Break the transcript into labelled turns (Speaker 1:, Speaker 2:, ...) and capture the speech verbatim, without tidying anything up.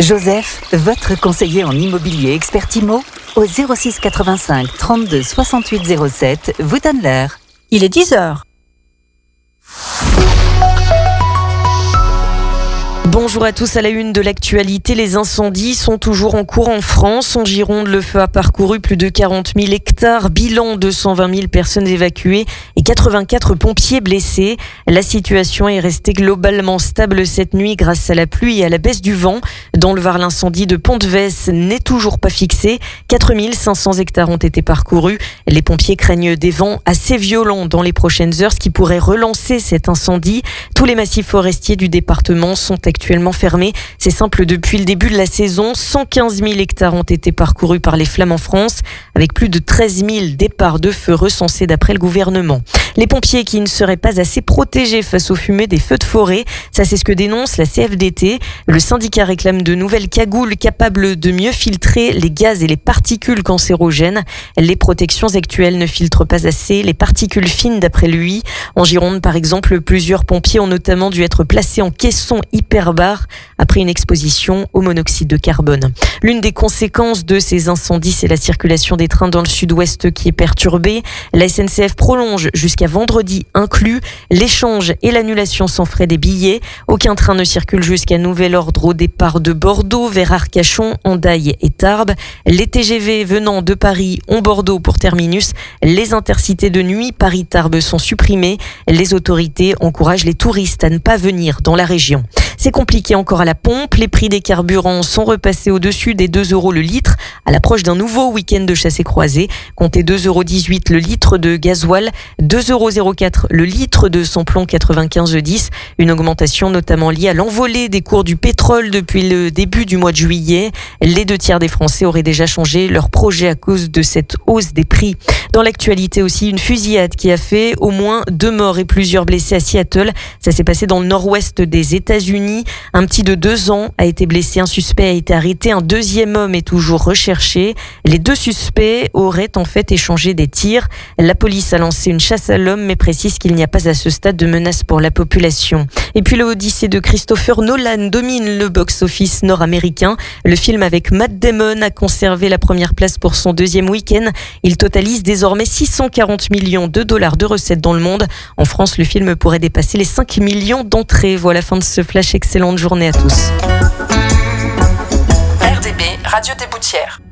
Speaker 1: Joseph, votre conseiller en immobilier expert IMO, au zéro six quatre-vingt-cinq trente-deux soixante-huit zéro sept, vous donne l'heure.
Speaker 2: Il est dix heures. Bonjour à tous, à la une de l'actualité, les incendies sont toujours en cours en France. En Gironde, le feu a parcouru plus de quarante mille hectares, bilan deux cent vingt mille personnes évacuées et quatre-vingt-quatre pompiers blessés. La situation est restée globalement stable cette nuit grâce à la pluie et à la baisse du vent. Dans le Var, l'incendie de Pont-de-Vesse n'est toujours pas fixé. quatre mille cinq cents hectares ont été parcourus. Les pompiers craignent des vents assez violents dans les prochaines heures, ce qui pourrait relancer cet incendie. Tous les massifs forestiers du département sont actuellement actuellement fermé. C'est simple, depuis le début de la saison, cent quinze mille hectares ont été parcourus par les flammes en France, avec plus de treize mille départs de feu recensés d'après le gouvernement. Les pompiers qui ne seraient pas assez protégés face aux fumées des feux de forêt, ça c'est ce que dénonce la C F D T. Le syndicat réclame de nouvelles cagoules capables de mieux filtrer les gaz et les particules cancérogènes. Les protections actuelles ne filtrent pas assez les particules fines d'après lui. En Gironde, par exemple, plusieurs pompiers ont notamment dû être placés en caisson hyperbare après une exposition au monoxyde de carbone. L'une des conséquences de ces incendies, c'est la circulation des trains dans le sud-ouest qui est perturbée. La S N C F prolonge jusqu'à vendredi inclus l'échange et l'annulation sans frais des billets. Aucun train ne circule jusqu'à nouvel ordre au départ de Bordeaux vers Arcachon, Hendaye et Tarbes. Les T G V venant de Paris ont Bordeaux pour terminus. Les intercités de nuit Paris-Tarbes sont supprimées. Les autorités encouragent les touristes à ne pas venir dans la région. C'est compliqué encore à la pompe. Les prix des carburants sont repassés au-dessus des deux euros le litre à l'approche d'un nouveau week-end de chassé croisé. Comptez deux euros dix-huit le litre de gasoil, deux euros zéro quatre le litre de samplon quatre-vingt-quinze dix. Une augmentation notamment liée à l'envolée des cours du pétrole depuis le début du mois de juillet. Les deux tiers des Français auraient déjà changé leur projet à cause de cette hausse des prix. Dans l'actualité aussi, une fusillade qui a fait au moins deux morts et plusieurs blessés à Seattle. Ça s'est passé dans le nord-ouest des États-Unis. Un petit de deux ans a été blessé, un suspect a été arrêté, un deuxième homme est toujours recherché. Les deux suspects auraient en fait échangé des tirs. La police a lancé une chasse à l'homme mais précise qu'il n'y a pas à ce stade de menace pour la population. Et puis l'Odyssée de Christopher Nolan domine le box-office nord-américain. Le film avec Matt Damon a conservé la première place pour son deuxième week-end. Il totalise désormais six cent quarante millions de dollars de recettes dans le monde. En France, le film pourrait dépasser les cinq millions d'entrées. Voilà, fin de ce flash. Excellente journée à tous.
Speaker 3: R D B, Radio des Boutières.